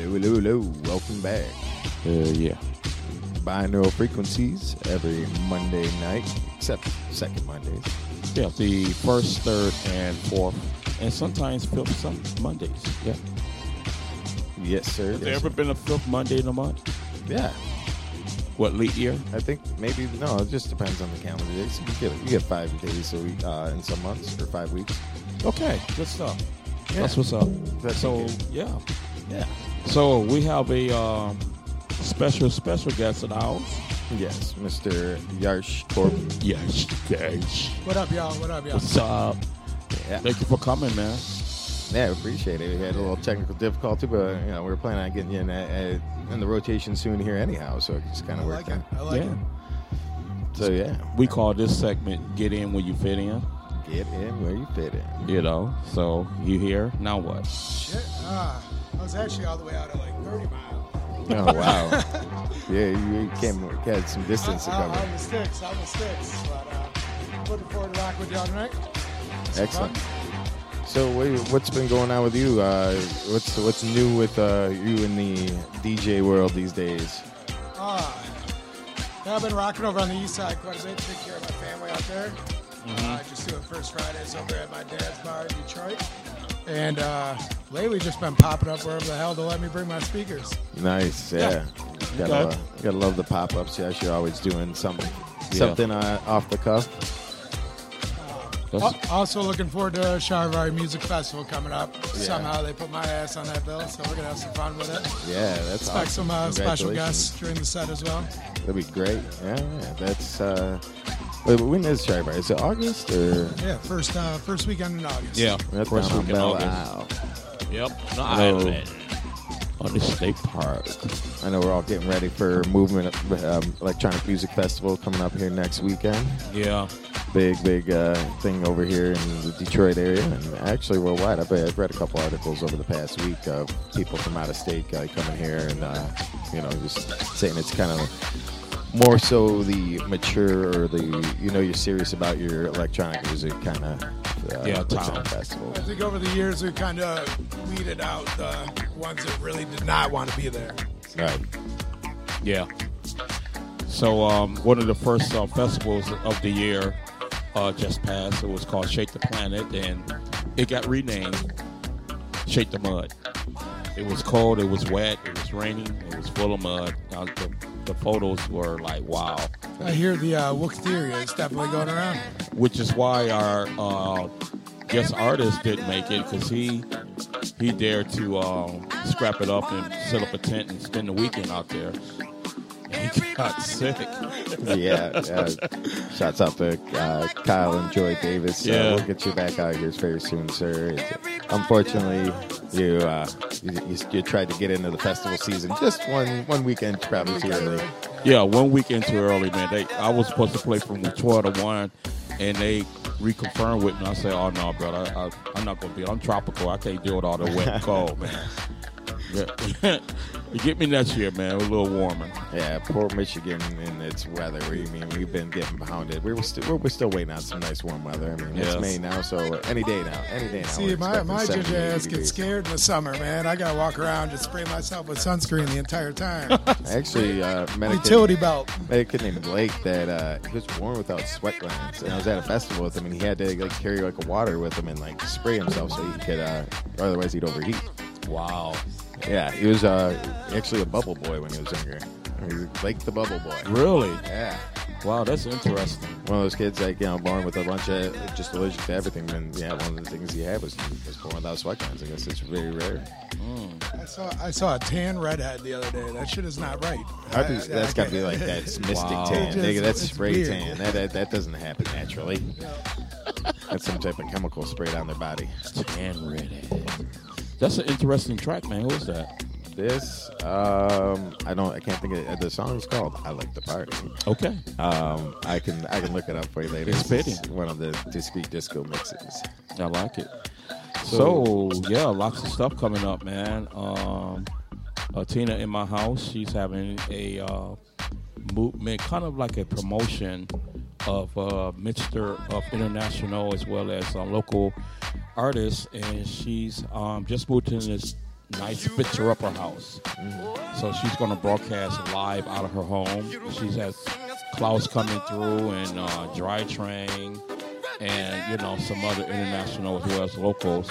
Hello. Welcome back. Yeah. Binaural Frequencies every Monday night, except second Mondays. Yeah, the first, third, and fourth, and sometimes fifth some Mondays. Yeah. Yes, sir. Has there ever been a fifth Monday in a month? Yeah. What, leap year? I think maybe, no, it just depends on the calendar days. You get 5 days a week in some months, or 5 weeks. Okay, good stuff. Yeah. That's what's up. That's so, okay. yeah. Yeah. So, we have a special guest in the house. Yes, Mr. Yarsh Corp. Yes. What up, y'all? What's up? Yeah. Thank you for coming, man. Yeah, I appreciate it. We had a little technical difficulty, but we were planning on getting you in the rotation soon here anyhow, so it just kind of worked out. I like it. So yeah, We call this segment "Get In When You Fit In." get in where you fit in. You know, so you here now? What? Shit. I was actually all the way out at like 30 miles. Oh wow! Yeah, you had some distance to cover. I'm the sticks. But looking forward to rock with y'all tonight. Excellent. So what's been going on with you? What's new with you in the DJ world these days? I've been rocking over on the east side quite a bit, taking care of my family out there. Just doing First Fridays over at my dad's bar in Detroit. And lately just been popping up wherever the hell they'll let me bring my speakers. Nice, yeah. Gotta love the pop-ups. Yeah, you're always doing something off the cuff. Also looking forward to Charivari Music Festival coming up. Yeah. Somehow they put my ass on that bill, so we're going to have some fun with it. Yeah, that's Expect awesome. some special guests during the set as well. That'd be great. Yeah, that's... when is Charivari? Is it August or...? Yeah, first weekend in August. Yeah, that's first down on weekend in Belle August. Isle. Yep, the island. On the state park. I know we're all getting ready for Movement Electronic Music Festival coming up here next weekend. Yeah. Big thing over here in the Detroit area, and actually worldwide. I've read a couple articles over the past week of people from out of state coming here and just saying it's kind of more so the mature or the you're serious about your electronic music kind of town festival. I think over the years we kind of weeded out the ones that really did not want to be there. Right. Yeah. So one of the first festivals of the year just passed. It was called Shake the Planet, and it got renamed Shake the Mud. It was cold, it was wet, it was raining, it was full of mud. The photos were like, wow. I hear the Wookatheria is definitely going around. Which is why our guest artist didn't make it, because he dared to scrap it up and set up a tent and spend the weekend out there. He got sick. Yeah. Shouts out to Kyle and Joy Davis. We'll get you back out here very soon, sir. Unfortunately, you tried to get into the festival season just one weekend, probably too early. Yeah, 1 weekend too early, man. I was supposed to play from 12 to 1, and they reconfirmed with me. I said, "Oh no, brother, I'm not gonna be. I'm tropical. I can't deal with all the wet and cold, man." Yeah. You get me next year, man. A little warmer. Yeah, poor Michigan in its weather. We've been getting pounded. We're still waiting on some nice warm weather. It's May now, so any day now. See, my ginger ass gets scared in the summer, man. I gotta walk around and spray myself with sunscreen the entire time. Actually, utility belt. A kid named Blake that he was born without sweat glands, and I was at a festival with him, and he had to carry a water with him and spray himself so he could, otherwise he'd overheat. Wow. Yeah, he was actually a bubble boy when he was younger. He was like the bubble boy. Really? Yeah. Wow, that's interesting. One of those kids born with a bunch of just allergic to everything. And one of the things he had was he was born without sweat glands. I guess it's very rare. I saw a tan redhead the other day. That shit is not right. That's got to be like that mystic tan. That's spray weird. tan. That doesn't happen naturally. That's some type of chemical sprayed on their body. Tan redhead. That's an interesting track, man. Who is that? This, I can't think of the song is called "I Like the Party." Okay. I can look it up for you later. It's fitting. One of the discrete disco mixes. I like it. So yeah, lots of stuff coming up, man. Tina in my house, she's having a movement, kind of like a promotion of mixture of international as well as local artists, and she's just moved in this nice fixer-upper house. So she's going to broadcast live out of her home. She has Klaus coming through and Dry Train and, some other international as well as locals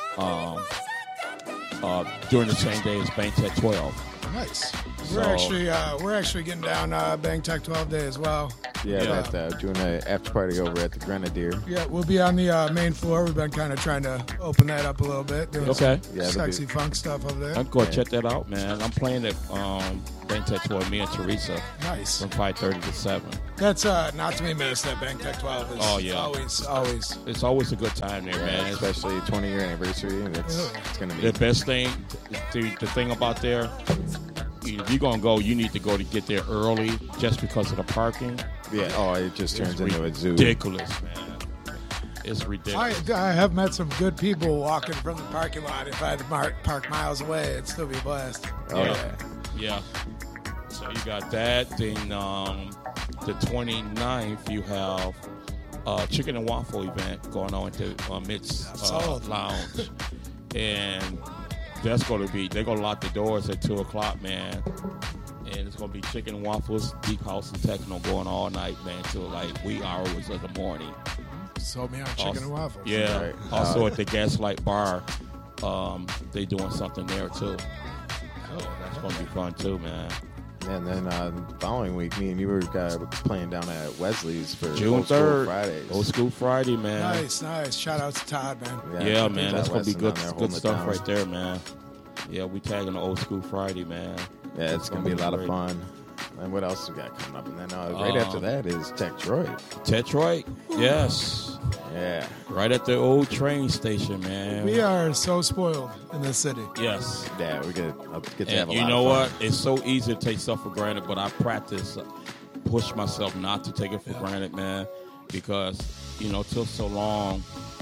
during the same day as Bank Tech 12. Nice. So- We're actually getting down Bang Tech 12 Day as well. Yeah, doing an after party over at the Grenadier. Yeah, we'll be on the main floor. We've been kind of trying to open that up a little bit. Doing Okay. some Yeah, that'll sexy funk stuff over there. I'll go check that out, man. I'm playing at Bank Tech 12, me and Teresa, Nice. from 5:30 to 7. That's not to be missed. That Bang Tech 12 is Oh, yeah. always. It's always a good time there, man. It's Especially 20-year anniversary. It's going to be. the best thing, the thing about there, if you're going to go, you need to go to get there early just because of the parking. Yeah. Oh, it just turns into a zoo. Ridiculous, man. It's ridiculous. I have met some good people walking from the parking lot. If I had to park miles away, it'd still be a blast. Oh, yeah. Yeah. So you got that. Then the 29th, you have Chicken and Waffle event going on at the Midst Sold. Lounge. And that's going to be, they're going to lock the doors at 2 o'clock, man. And it's going to be chicken and waffles, deep house and techno going all night, man, till like wee hours of the morning. Sold me on chicken and waffles. Yeah. Right. Also at the Gaslight Bar, they doing something there too. So that's going to be fun too, man. And then the following week, me and you were playing down at Wesley's for June Old School 3rd. Fridays. Old School Friday, man. Nice. Shout out to Todd, man. Yeah, man. That's going to be Weston good, down there good holding it stuff down. right there, man. Yeah, we tagging the Old School Friday, man. Yeah, it's going to be a lot of great. fun. And what else we got coming up? And then right after that is Detroit. Detroit, yes. Yeah. Right at the old train station, man. We are so spoiled in this city. Yes. Yeah, we get to have And a lot you know of what? fun. It's so easy to take stuff for granted, but I practice, push myself not to take it for granted, man, because, till so long,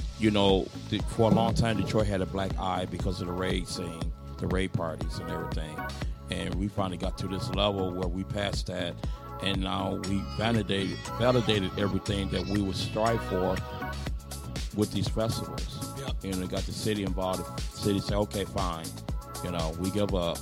for a long time, Detroit had a black eye because of the raid scene, the raid parties and everything. And we finally got to this level where we passed that, and now we validated everything that we would strive for with these festivals. Yeah. Got the city involved. The city said, okay, fine. We give up.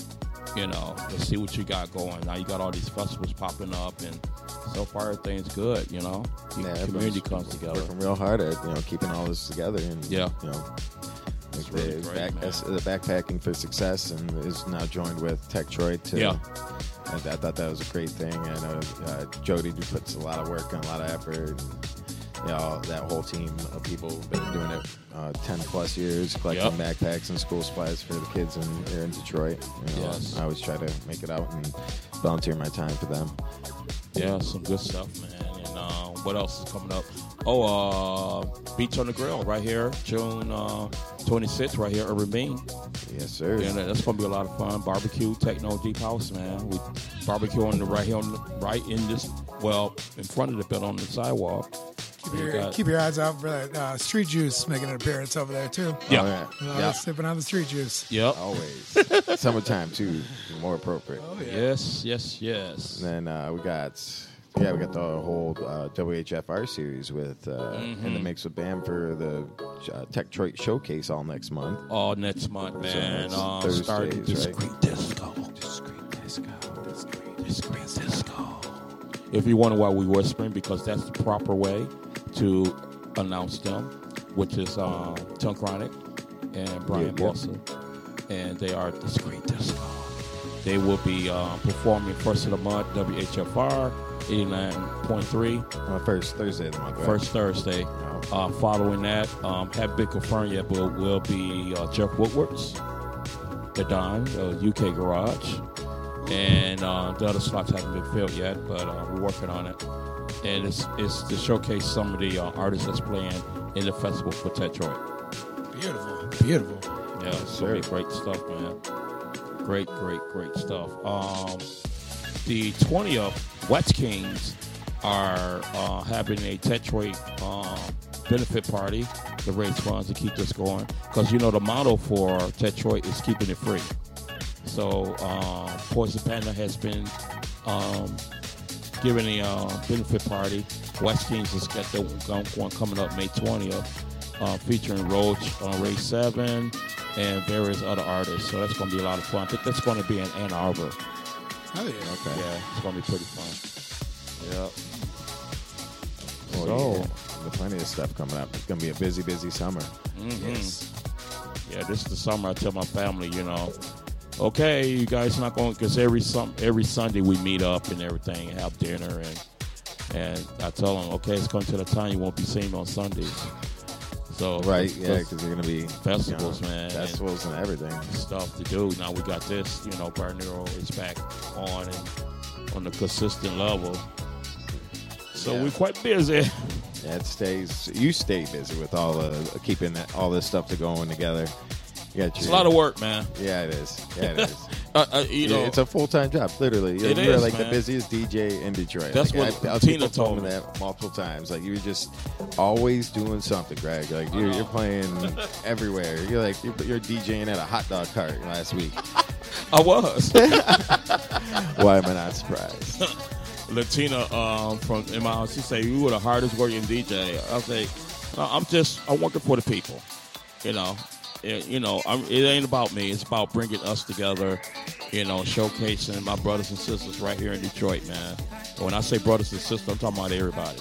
Let's see what you got going. Now you got all these festivals popping up, and so far everything's good, Yeah, community everyone's comes together. Working real hard at keeping all this together, and Yeah. like really the, great, man. the Backpacking for Success, and is now joined with Detroit. Yeah. And I thought that was a great thing. I know Jody puts a lot of work and a lot of effort. And, that whole team of people have been doing it 10 plus years, collecting backpacks and school supplies for the kids here in Detroit. Yes. I always try to make it out and volunteer my time for them. Yeah, some good stuff, man. And what else is coming up? Beach on the Grill right here, June 26th, right here, Urban Bean. Yes, sir. Yeah, that's gonna be a lot of fun. Barbecue, techno, deep house, man. We barbecue on the in front of the building on the sidewalk. Keep your eyes out for that street juice making an appearance over there too. Yeah. Oh, yeah. Sipping on the street juice. Yep. Always. Summertime, too. More appropriate. Oh yeah. Yes. And then we got the whole WHFR series with in the mix with BAM for the Detroit Showcase all next month. All next month, man. So it's Starting Thursdays, Discreet Disco. Discreet Disco. If you wonder why we whispering, because that's the proper way to announce them, which is Tongue Chronic and Brian Bossa. And they are Discreet Disco. They will be performing first of the month, WHFR 89.3. First Thursday of the month. Right? First Thursday. Following that, haven't been confirmed yet, but will be Jeff Woodward's, the Don, the UK Garage. And the other slots haven't been filled yet, but we're working on it. And it's to showcase some of the artists that's playing in the festival for Detroit. Beautiful. Yeah, it's going to be great stuff, man. Great stuff. The 20th, West Kings are having a Detroit benefit party to raise funds to keep this going. Because, the motto for Detroit is keeping it free. So Poison Panda has been giving a benefit party. West Kings has got the one coming up May 20th, featuring Roach on Ray 7, and various other artists. So that's going to be a lot of fun. I think that's going to be in Ann Arbor. Oh, yeah. Okay. Yeah, it's going to be pretty fun. Yeah. Well, yeah. There's plenty of stuff coming up. It's going to be a busy, busy summer. Mm-hmm. Yes. Yeah, this is the summer. I tell my family, okay, you guys not going, because every Sunday we meet up and everything, and have dinner, and I tell them, okay, it's going to the time you won't be seeing me on Sundays. So right, yeah, because you're going to be festivals, man, festivals and everything, stuff to do. Now we got this, Bar Nero is back on a consistent level, so we're quite busy. Yeah, you stay busy with keeping all this stuff going together. It's a lot of work, man. Yeah, it is. Yeah, it is. It's a full-time job, literally. You're like man. The busiest DJ in Detroit. That's what Tina told me that multiple times. Like, you're just always doing something, Greg. Like, you're playing everywhere. You're like you're DJing at a hot dog cart last week. I was. Why am I not surprised? Latina from in my house, she say, you were the hardest working DJ. I say, I'm working for the people. It ain't about me. It's about bringing us together, showcasing my brothers and sisters right here in Detroit, man. And when I say brothers and sisters, I'm talking about everybody,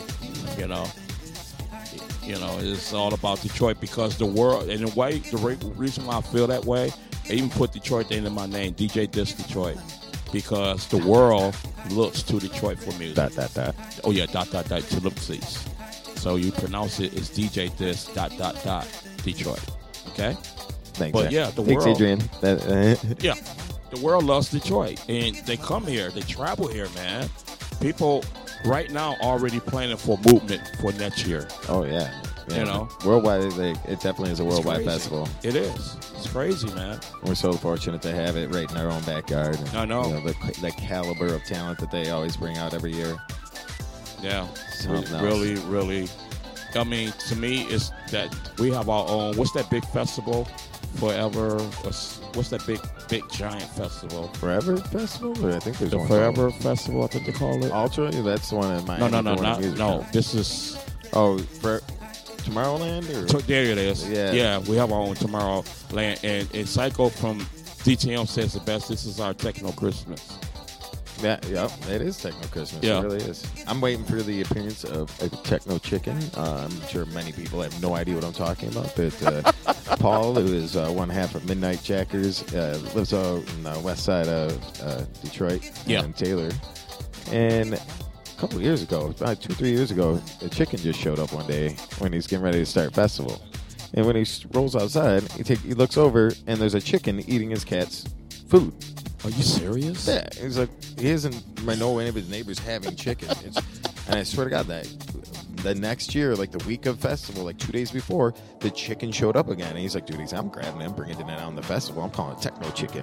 it's all about Detroit, because the world, and the reason why I feel that way, I even put Detroit in my name, DJ Dis Detroit, because the world looks to Detroit for music. ... Oh, yeah, ... to look seats. So you pronounce it as DJ Dis ... Detroit. Okay? Thanks, but yeah, the Thanks, world. Adrian. Yeah, the world loves Detroit, and they come here, they travel here, man. People right now already planning for movement for next year. Oh yeah. Worldwide, it definitely is a worldwide festival. It is. It's crazy, man. We're so fortunate to have it right in our own backyard. I know. The caliber of talent that they always bring out every year. Yeah, really, really. I mean, to me, it's that we have our own. What's that big festival? Forever. What's that big giant festival? Forever Festival? I think there's the one. Forever Festival, I think they call it. Ultra? That's the one in Miami. No. This is. Oh, for Tomorrowland? There it is. Yeah, we have our own Tomorrowland. And Psycho from DTM says the best. This is our techno Christmas. Yeah, it is Techno Christmas. Yeah. It really is. I'm waiting for the appearance of a Techno Chicken. I'm sure many people have no idea what I'm talking about, but Paul, who is one half of Midnight Jackers, lives out in the west side of Detroit, and Taylor. And a couple of years ago, about 2-3 years ago, a chicken just showed up one day when he's getting ready to start festival. And when he rolls outside, he looks over, and there's a chicken eating his cat's food. Are you serious? Yeah, he's like, he doesn't know any of his neighbors having chicken. And I swear to God, that the next year, like the week of festival, like 2 days before, the chicken showed up again. And he's like, dude, I'm grabbing it, bringing it down the festival. I'm calling it Techno Chicken.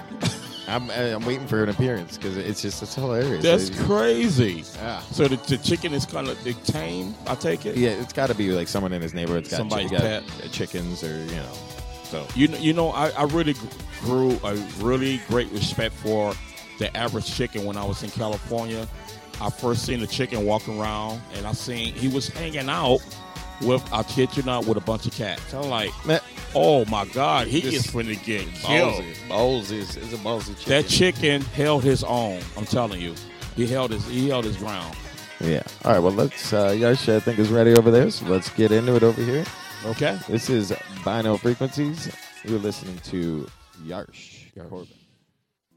I'm waiting for an appearance because it's hilarious. That's crazy. Yeah. So the chicken is kind of tame, I take it? Yeah, it's got to be like someone in his neighborhood's got somebody's pet. Chickens or, So I really grew a really great respect for the average chicken when I was in California. I first seen a chicken walking around, and I seen he was hanging out with, I kid you not, with a bunch of cats. I'm like, oh my God, he is finna get killed. Ballsy is a ballsy chicken. That chicken held his own. I'm telling you, he held his ground. Yeah. All right. Well, let's. Yash, I think is ready over there, so let's get into it over here. Okay. This is Vinyl Frequencies. You're listening to Yarsh Corbin.